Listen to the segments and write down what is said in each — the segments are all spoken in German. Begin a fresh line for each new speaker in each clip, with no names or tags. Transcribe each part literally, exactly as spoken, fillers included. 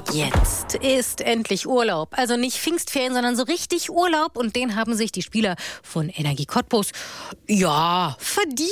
Jetzt ist endlich Urlaub. Also nicht Pfingstferien, sondern so richtig Urlaub. Und den haben sich die Spieler von Energie Cottbus, ja, verdient.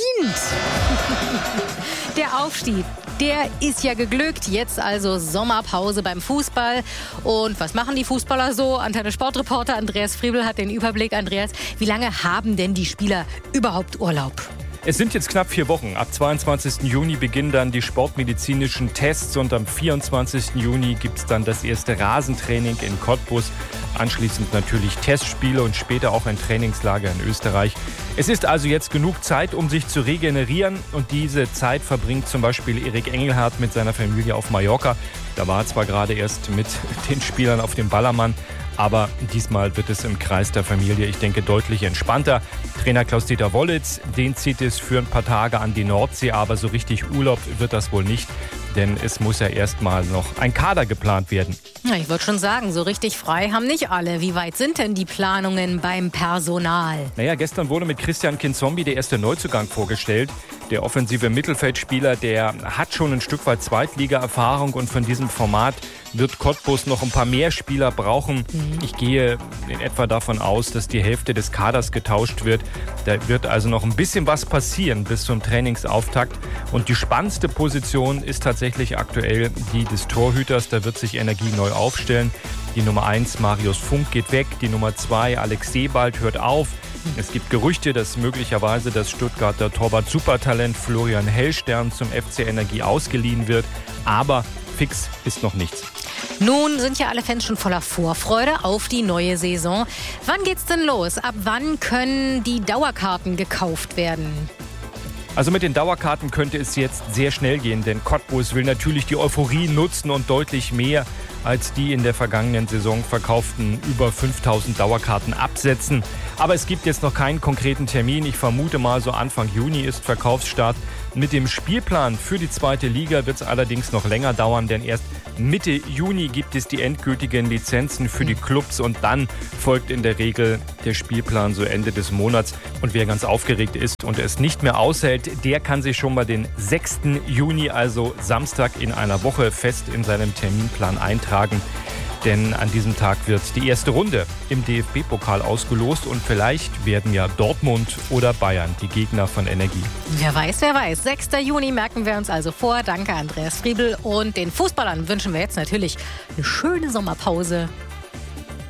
Der Aufstieg, der ist ja geglückt. Jetzt also Sommerpause beim Fußball. Und was machen die Fußballer so? Antenne Sportreporter Andreas Friebel hat den Überblick. Andreas, wie lange haben denn die Spieler überhaupt Urlaub?
Es sind jetzt knapp vier Wochen. Ab zweiundzwanzigsten Juni beginnen dann die sportmedizinischen Tests und am vierundzwanzigsten Juni gibt es dann das erste Rasentraining in Cottbus. Anschließend natürlich Testspiele und später auch ein Trainingslager in Österreich. Es ist also jetzt genug Zeit, um sich zu regenerieren. Und diese Zeit verbringt zum Beispiel Erik Engelhardt mit seiner Familie auf Mallorca. Da war er zwar gerade erst mit den Spielern auf dem Ballermann, aber diesmal wird es im Kreis der Familie, ich denke, deutlich entspannter. Trainer Klaus-Dieter Wollitz, den zieht es für ein paar Tage an die Nordsee, aber so richtig Urlaub wird das wohl nicht, denn es muss ja erstmal noch ein Kader geplant werden.
Ja, ich würde schon sagen, so richtig frei haben nicht alle. Wie weit sind denn die Planungen beim Personal?
Naja, gestern wurde mit Christian Kinzombie der erste Neuzugang vorgestellt. Der offensive Mittelfeldspieler, der hat schon ein Stück weit Zweitliga-Erfahrung und von diesem Format wird Cottbus noch ein paar mehr Spieler brauchen. Mhm. Ich gehe in etwa davon aus, dass die Hälfte des Kaders getauscht wird. Da wird also noch ein bisschen was passieren bis zum Trainingsauftakt. Und die spannendste Position ist tatsächlich aktuell die des Torhüters. Da wird sich Energie neu aufstellen. Die Nummer eins, Marius Funk, geht weg. Die Nummer zwei, Alex Sebald, hört auf. Es gibt Gerüchte, dass möglicherweise das Stuttgarter Torwart-Supertalent Florian Hellstern zum F C Energie ausgeliehen wird. Aber fix ist noch nichts.
Nun sind ja alle Fans schon voller Vorfreude auf die neue Saison. Wann geht's denn los? Ab wann können die Dauerkarten gekauft werden?
Also mit den Dauerkarten könnte es jetzt sehr schnell gehen, denn Cottbus will natürlich die Euphorie nutzen und deutlich mehr als die in der vergangenen Saison verkauften über fünftausend Dauerkarten absetzen. Aber es gibt jetzt noch keinen konkreten Termin. Ich vermute mal, so Anfang Juni ist Verkaufsstart. Mit dem Spielplan für die zweite Liga wird es allerdings noch länger dauern, denn erst Mitte Juni gibt es die endgültigen Lizenzen für die Clubs und dann folgt in der Regel der Spielplan so Ende des Monats. Und wer ganz aufgeregt ist und es nicht mehr aushält, der kann sich schon mal den sechsten Juni, also Samstag in einer Woche, fest in seinem Terminplan eintragen. Denn an diesem Tag wird die erste Runde im D F B-Pokal ausgelost und vielleicht werden ja Dortmund oder Bayern die Gegner von Energie.
Wer weiß, wer weiß. sechster Juni merken wir uns also vor. Danke, Andreas Friebel. Und den Fußballern wünschen wir jetzt natürlich eine schöne Sommerpause.